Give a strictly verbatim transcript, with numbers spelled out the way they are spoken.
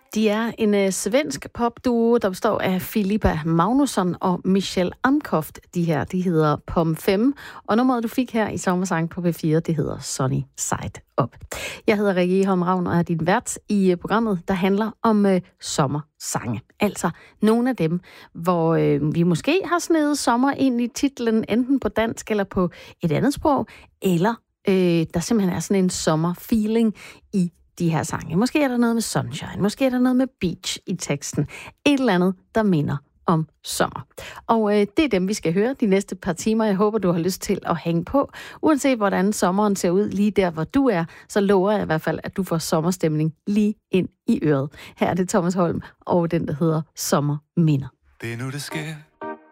De er en øh, svensk popduo, der består af Filippa Magnusson og Michelle Amkoft. De her, de hedder Pom fem, og nummeret, du fik her i Sommersang på P fire, det hedder Sunny Side Up. Jeg hedder Rikke Holm Ravn og er din vært i øh, programmet, der handler om øh, sommersange. Altså nogle af dem, hvor øh, vi måske har snedet sommer ind i titlen, enten på dansk eller på et andet sprog, eller øh, der simpelthen er sådan en sommerfeeling i de her sange. Måske er der noget med sunshine, måske er der noget med beach i teksten. Et eller andet, der minder om sommer. Og øh, det er dem, vi skal høre de næste par timer. Jeg håber, du har lyst til at hænge på. Uanset hvordan sommeren ser ud lige der, hvor du er, så lover jeg i hvert fald, at du får sommerstemning lige ind i øret. Her er det Thomas Holm og den, der hedder Sommerminder. Det er nu, det sker.